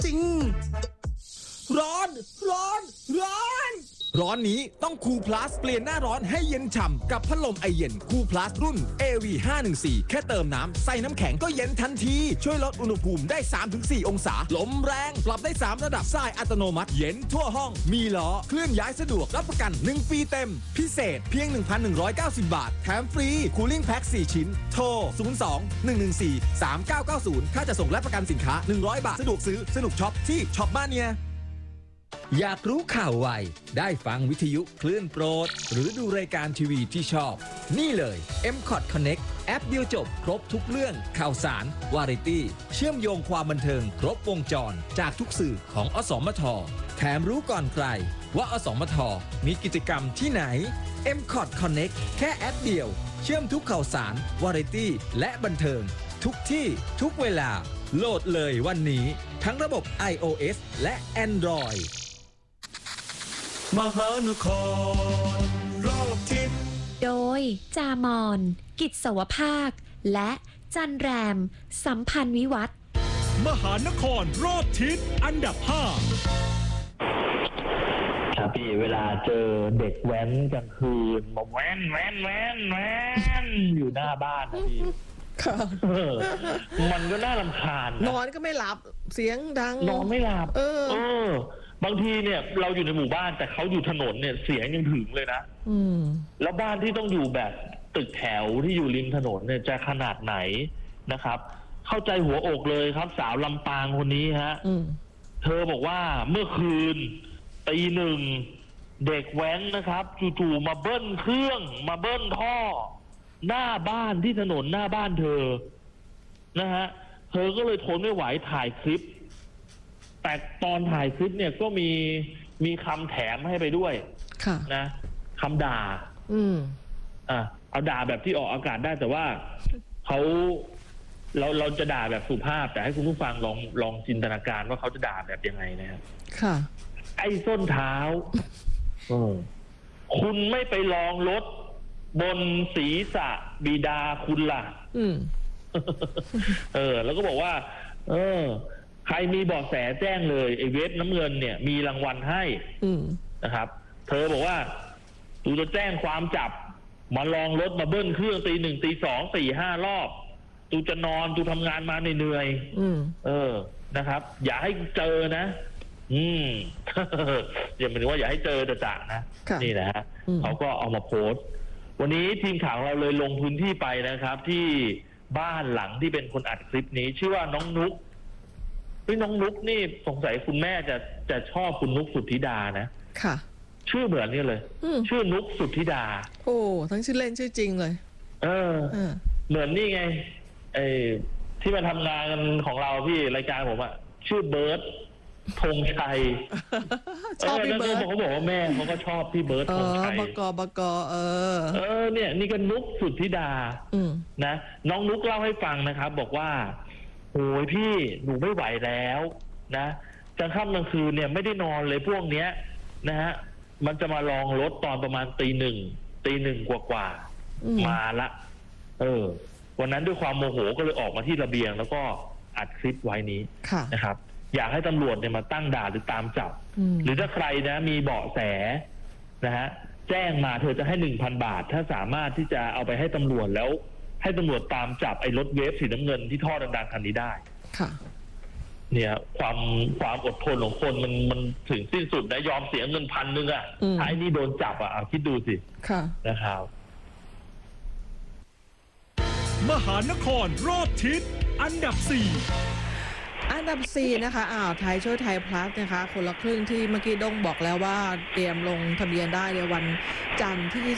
จริงร้อนนี้ต้องคูลพลัสเปลี่ยนหน้าร้อนให้เย็นฉ่ำกับพัดลมไอเย็นคูลพลัสรุ่น AV514 แค่เติมน้ำใส่น้ำแข็งก็เย็นทันทีช่วยลดอุณหภูมิได้ 3-4 องศาลมแรงปรับได้3ระดับทรายอัตโนมัติเย็นทั่วห้องมีล้อเคลื่อนย้ายสะดวกรับประกัน1ปีเต็มพิเศษเพียง 1,190 บาทแถมฟรีคูลิ่งแพ็ค4ชิ้นโทร 02-114-3990 ถ้าจะส่งและประกันสินค้า100 บาทสะดวกซื้อสนุกช็อปที่ช็อปบ้านเนียอยากรู้ข่าวไวได้ฟังวิทยุคลื่นโปรดหรือดูรายการทีวีที่ชอบนี่เลย M-Cot Connect แอปเดียวจบครบทุกเรื่องข่าวสารวาไรตี้เชื่อมโยงความบันเทิงครบวงจรจากทุกสื่อของอสมทแถมรู้ก่อนใครว่าอสมทมีกิจกรรมที่ไหน M-Cot Connect แค่แอปเดียวเชื่อมทุกข่าวสารวาไรตี้และบันเทิงทุกที่ทุกเวลาโหลดเลยวันนี้ทั้งระบบ iOS และ Android มหานครรอบทิศโดยจามอนกิจสวภาคและจันแรมสัมพันธ์วิวัฒน์มหานครรอบทิศอันดับ5 ครับพี่เวลาเจอเด็กแว้นกลางคืนมาแว้นอยู่หน้าบ้านนะพี่มันก็น่ารำคาญนอนก็ไม่หลับเสียงดังนอนไม่หลับบางทีเนี่ยเราอยู่ในหมู่บ้านแต่เขาอยู่ถนนเนี่ยเสียงยังถึงเลยนะแล้วบ้านที่ต้องอยู่แบบตึกแถวที่อยู่ริมถนนเนี่ยจะขนาดไหนนะครับเข้าใจหัวอกเลยครับสาวลำปางคนนี้ฮะเธอบอกว่าเมื่อคืนตี 1เด็กแว้นนะครับจู่ๆมาเบิ้ลเครื่องมาเบิ้ลท่อหน้าบ้านที่ถนนหน้าบ้านเธอนะฮะเธอก็เลยทนไม่ไหวถ่ายคลิปแต่ตอนถ่ายคลิปเนี่ยก็มีคำแถมให้ไปด้วยนะคำด่าเอาด่าแบบที่ออกอากาศได้แต่ว่าเราจะด่าแบบสุภาพแต่ให้คุณผู้ฟังลองจินตนาการว่าเขาจะด่าแบบยังไงนะครับไอ้ส้นเท้าคุณไม่ไปลองรถบนศีรษะบิดาคุณล่ะแล้วก็บอกว่าใครมีเบาะแสแจ้งเลยไอ้เวฟน้ำเงินเนี่ยมีรางวัลให้นะครับเธอบอกว่าตูจะแจ้งความจับมาลองรถมาเบิ้ลเครื่องตี 1 ตี 2 4 5 รอบตูจะนอนตูทำงานมาเหนื่อยนะครับอย่าให้เจอนะอย่าหมายถึงว่าอย่าให้เจอจะนะนี่นะฮะเขาก็เอามาโพสต์วันนี้ทีมข่าวเราเลยลงพื้นที่ไปนะครับที่บ้านหลังที่เป็นคนอัดคลิปนี้ชื่อว่าน้องนุ๊กน้องนุ๊กนี่สงสัยคุณแม่จะชอบคุณนุ๊กสุทธิดานะค่ะชื่อเหมือนนี่เลยชื่อนุ๊กสุทธิดาโอ้ทั้งชื่อเล่นชื่อจริงเลยเหมือนนี่ไงที่มาทำงานกันของเราพี่รายการผมอะชื่อเบิร์ตธงชัยชอบพี่เบิร์ตเขาบอกว่าแม่เขาก็ชอบพี่เบิร์ตธงชัยบกเนี่ยนี่ก็นุ๊กสุทธิดานะน้องนุ๊กเล่าให้ฟังนะครับบอกว่าโอ้ยพี่หนูไม่ไหวแล้วนะกลางค่ำกลางคืนเนี่ยไม่ได้นอนเลยพวกเนี้ยนะฮะมันจะมาลองรถตอนประมาณตี 1กว่ามาละวันนั้นด้วยความโมโหก็เลยออกมาที่ระเบียงแล้วก็อัดคลิปไว้นี้นะครับอยากให้ตำรวจเนี่ยมาตั้งด่านหรือตามจับหรือถ้าใครนะมีเบาะแสนะฮะแจ้งมาเธอจะให้ 1,000 บาทถ้าสามารถที่จะเอาไปให้ตำรวจแล้วให้ตำรวจตามจับไอ้รถเวฟสีน้ำเงินที่ท่อดังๆคันนี้ได้เนี่ยความอดทนของคนมันถึงสิ้นสุดนะยอมเสียเงิน1,000อ่ะท้ายนี้โดนจับอ่ะคิดดูสินะครับมหานครรอบทิศอันดับ4 นะคะไทยช่วยไทยพลัสนะคะคนละครึ่งที่เมื่อกี้ด้งบอกแล้วว่าเตรียมลงทะเบียนได้ในวันจันทร์ที่